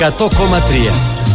100,3.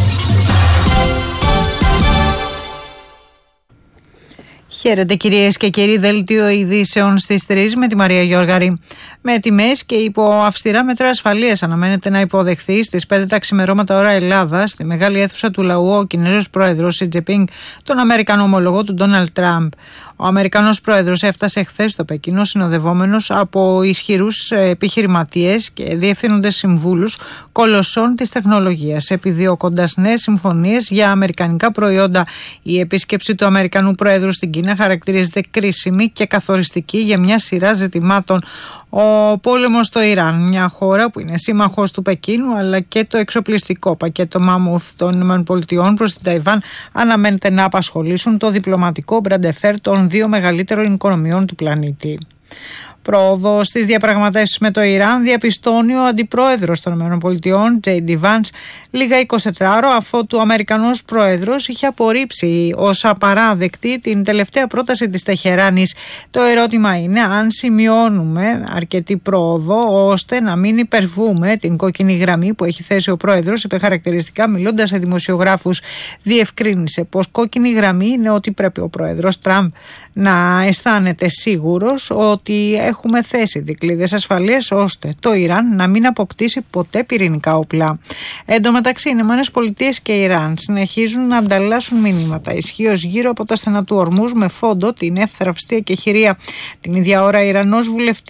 Χαίρετε κυρίες και κύριοι, δελτίο ειδήσεων στις 3 με τη Μαρία Γιώργαρη. Με τιμές και υπό αυστηρά μέτρα ασφαλείας αναμένεται να υποδεχθεί στις 5 τα ξημερώματα ώρα Ελλάδα στη μεγάλη αίθουσα του λαού ο Κινέζος πρόεδρος Σι Τζινπίνγκ, τον Αμερικανό ομολογό του Ντόναλντ Τραμπ. Ο Αμερικανός πρόεδρος έφτασε χθες στο Πεκίνο συνοδευόμενος από ισχυρούς επιχειρηματίες και διευθύνοντες συμβούλους κολοσσών της τεχνολογίας, επιδιώκοντας νέες συμφωνίες για αμερικανικά προϊόντα. Η επίσκεψη του Αμερικανού πρόεδρου στην Κίνα χαρακτηρίζεται κρίσιμη και καθοριστική για μια σειρά ζητημάτων. Ο πόλεμος στο Ιράν, μια χώρα που είναι σύμμαχος του Πεκίνου, αλλά και το εξοπλιστικό πακέτο Μάμουθ των ΗΠΑ προς την Ταϊβάν αναμένεται να απασχολήσουν το διπλωματικό μπραντεφέρ των δύο μεγαλύτερων οικονομιών του πλανήτη. Πρόοδο στις διαπραγματεύσεις με το Ιράν διαπιστώνει ο αντιπρόεδρος των ΗΠΑ, Τζέιντι Βάνς, λίγα 24ωρα αφότου ο Αμερικανός πρόεδρος είχε απορρίψει ως απαράδεκτη την τελευταία πρόταση της Τεχεράνης. Το ερώτημα είναι αν σημειώνουμε αρκετή πρόοδο ώστε να μην υπερβούμε την κόκκινη γραμμή που έχει θέσει ο πρόεδρος, είπε χαρακτηριστικά μιλώντας σε δημοσιογράφους. Διευκρίνησε πως κόκκινη γραμμή είναι ότι πρέπει ο πρόεδρος Τραμπ να αισθάνεται σίγουρος ότι έχουμε θέσει δικλείδες ασφαλείας ώστε το Ιράν να μην αποκτήσει ποτέ πυρηνικά όπλα. Εν τω μεταξύ, οι ΗΠΑ και Ιράν συνεχίζουν να ανταλλάσσουν μηνύματα ισχύως γύρω από τα στενά του Ορμούζ με φόντο την εύθραυστη εκεχηρία. Την ίδια ώρα, Ιρανός βουλευτής